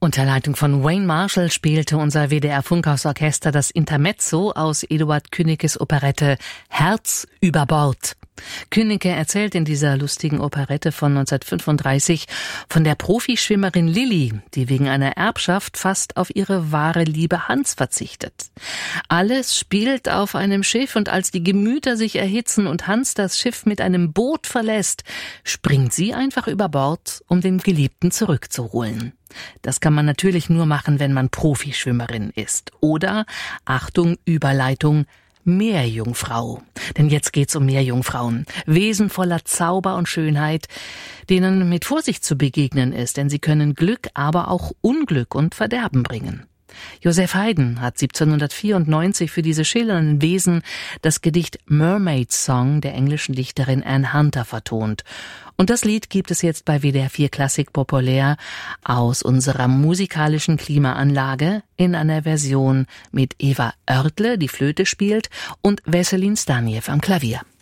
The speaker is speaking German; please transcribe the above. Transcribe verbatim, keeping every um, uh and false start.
Unter Leitung von Wayne Marshall spielte unser W D R-Funkhausorchester das Intermezzo aus Eduard Künnekes Operette Herz über Bord. Künneke erzählt in dieser lustigen Operette von neunzehnhundertfünfunddreißig von der Profischwimmerin Lilli, die wegen einer Erbschaft fast auf ihre wahre Liebe Hans verzichtet. Alles spielt auf einem Schiff und als die Gemüter sich erhitzen und Hans das Schiff mit einem Boot verlässt, springt sie einfach über Bord, um den Geliebten zurückzuholen. Das kann man natürlich nur machen, wenn man Profischwimmerin ist. Oder, Achtung, Überleitung, Meerjungfrau. Denn jetzt geht's um Meerjungfrauen. Wesen voller Zauber und Schönheit, denen mit Vorsicht zu begegnen ist, denn sie können Glück, aber auch Unglück und Verderben bringen. Joseph Haydn hat siebzehnhundertvierundneunzig für diese schillernden Wesen das Gedicht Mermaid Song der englischen Dichterin Anne Hunter vertont. Und das Lied gibt es jetzt bei W D R vier Klassik populär aus unserer musikalischen Klimaanlage in einer Version mit Eva Oertle, die Flöte spielt, und Wesselin Staniew am Klavier.